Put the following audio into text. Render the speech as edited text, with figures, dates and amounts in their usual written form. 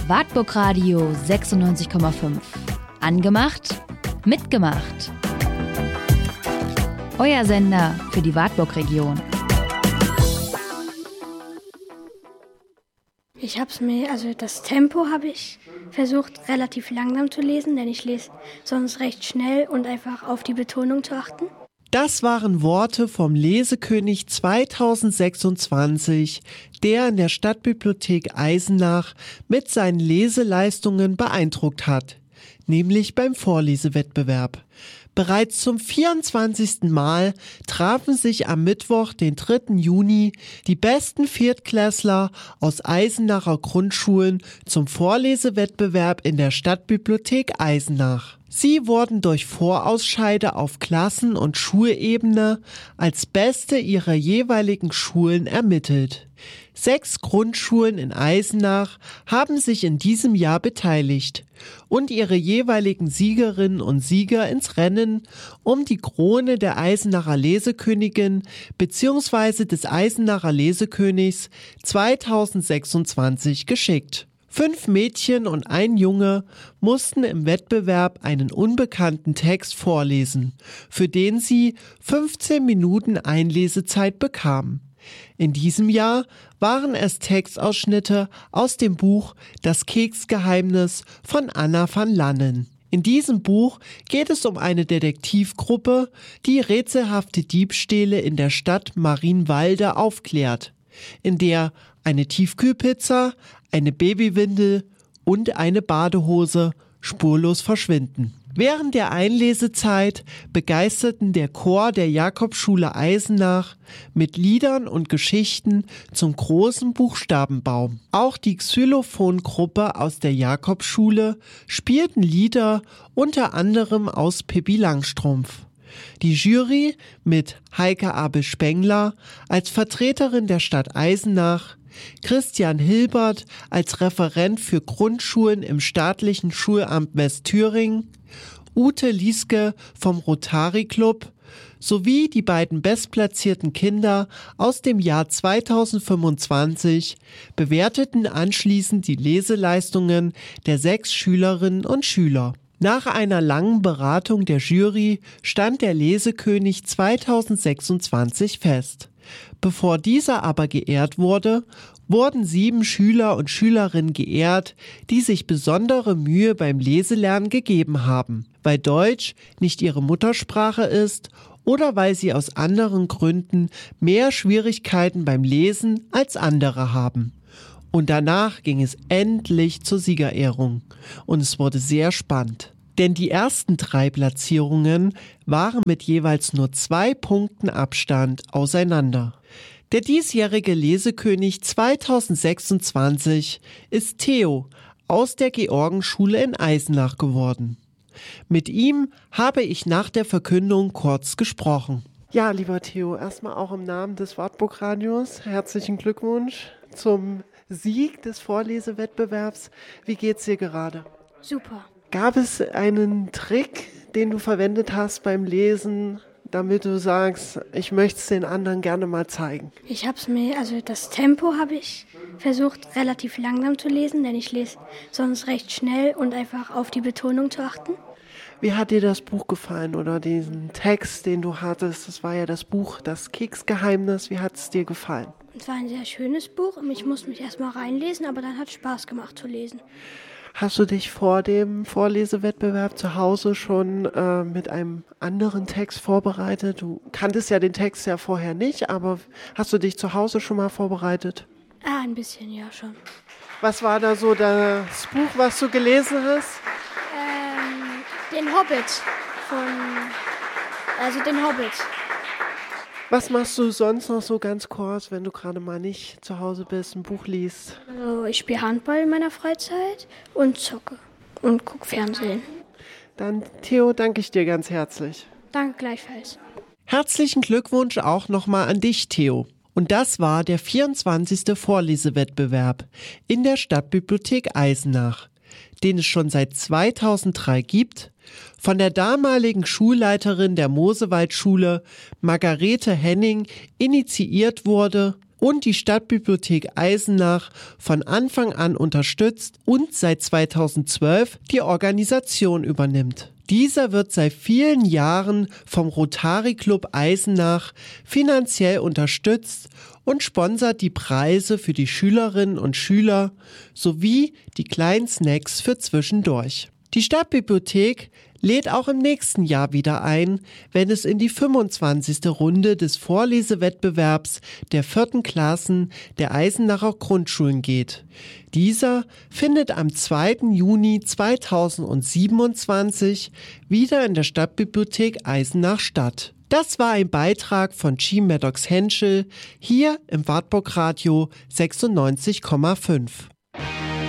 Wartburg Radio 96,5. Angemacht, mitgemacht. Euer Sender für die Wartburg-Region. Das Tempo habe ich versucht, relativ langsam zu lesen, denn ich lese sonst recht schnell und einfach auf die Betonung zu achten. Das waren Worte vom Lesekönig 2026, der in der Stadtbibliothek Eisenach mit seinen Leseleistungen beeindruckt hat, nämlich beim Vorlesewettbewerb. Bereits zum 24. Mal trafen sich am Mittwoch, den 3. Juni, die besten Viertklässler aus Eisenacher Grundschulen zum Vorlesewettbewerb in der Stadtbibliothek Eisenach. Sie wurden durch Vorausscheide auf Klassen- und Schulebene als Beste ihrer jeweiligen Schulen ermittelt. 6 Grundschulen in Eisenach haben sich in diesem Jahr beteiligt und ihre jeweiligen Siegerinnen und Sieger ins Rennen um die Krone der Eisenacher Lesekönigin bzw. des Eisenacher Lesekönigs 2026 geschickt. 5 Mädchen und ein Junge mussten im Wettbewerb einen unbekannten Text vorlesen, für den sie 15 Minuten Einlesezeit bekamen. In diesem Jahr waren es Textausschnitte aus dem Buch Das Keksgeheimnis von Anna van Lannen. In diesem Buch geht es um eine Detektivgruppe, die rätselhafte Diebstähle in der Stadt Marienwalde aufklärt, in der eine Tiefkühlpizza, eine Babywindel und eine Badehose spurlos verschwinden. Während der Einlesezeit begeisterten der Chor der Jakobsschule Eisenach mit Liedern und Geschichten zum großen Buchstabenbaum. Auch die Xylophongruppe aus der Jakobsschule spielten Lieder unter anderem aus Pippi Langstrumpf. Die Jury mit Heike Abel-Spengler als Vertreterin der Stadt Eisenach, Christian Hilbert als Referent für Grundschulen im staatlichen Schulamt Westthüringen, Ute Lieske vom Rotary Club sowie die beiden bestplatzierten Kinder aus dem Jahr 2025 bewerteten anschließend die Leseleistungen der 6 Schülerinnen und Schüler. Nach einer langen Beratung der Jury stand der Lesekönig 2026 fest. Bevor dieser aber geehrt wurde, wurden 7 Schüler und Schülerinnen geehrt, die sich besondere Mühe beim Leselernen gegeben haben, weil Deutsch nicht ihre Muttersprache ist oder weil sie aus anderen Gründen mehr Schwierigkeiten beim Lesen als andere haben. Und danach ging es endlich zur Siegerehrung und es wurde sehr spannend. Denn die ersten 3 Platzierungen waren mit jeweils nur 2 Punkten Abstand auseinander. Der diesjährige Lesekönig 2026 ist Theo aus der Georgenschule in Eisenach geworden. Mit ihm habe ich nach der Verkündung kurz gesprochen. Ja, lieber Theo, erstmal auch im Namen des Wartburg Radios herzlichen Glückwunsch zum Sieg des Vorlesewettbewerbs. Wie geht's dir gerade? Super. Gab es einen Trick, den du verwendet hast beim Lesen, damit du sagst, ich möchte es den anderen gerne mal zeigen? Das Tempo habe ich versucht, relativ langsam zu lesen, denn ich lese sonst recht schnell und einfach auf die Betonung zu achten. Wie hat dir das Buch gefallen oder diesen Text, den du hattest? Das war ja das Buch Das Keksgeheimnis. Wie hat es dir gefallen? Es war ein sehr schönes Buch und ich musste mich erstmal reinlesen, aber dann hat es Spaß gemacht zu lesen. Hast du dich vor dem Vorlesewettbewerb zu Hause schon mit einem anderen Text vorbereitet? Du kanntest ja den Text ja vorher nicht, aber hast du dich zu Hause schon mal vorbereitet? Ein bisschen, ja schon. Was war da so das Buch, was du gelesen hast? Den Hobbit. Den Hobbit. Was machst du sonst noch so ganz kurz, wenn du gerade mal nicht zu Hause bist, ein Buch liest? Also ich spiele Handball in meiner Freizeit und zocke und gucke Fernsehen. Dann, Theo, danke ich dir ganz herzlich. Danke gleichfalls. Herzlichen Glückwunsch auch nochmal an dich, Theo. Und das war der 24. Vorlesewettbewerb in der Stadtbibliothek Eisenach, den es schon seit 2003 gibt, von der damaligen Schulleiterin der Mosewaldschule, Margarete Henning, initiiert wurde und die Stadtbibliothek Eisenach von Anfang an unterstützt und seit 2012 die Organisation übernimmt. Dieser wird seit vielen Jahren vom Rotary Club Eisenach finanziell unterstützt und sponsert die Preise für die Schülerinnen und Schüler sowie die kleinen Snacks für zwischendurch. Die Stadtbibliothek lädt auch im nächsten Jahr wieder ein, wenn es in die 25. Runde des Vorlesewettbewerbs der 4. Klassen der Eisenacher Grundschulen geht. Dieser findet am 2. Juni 2027 wieder in der Stadtbibliothek Eisenach statt. Das war ein Beitrag von Jean Maddox Henschel hier im Wartburg Radio 96,5.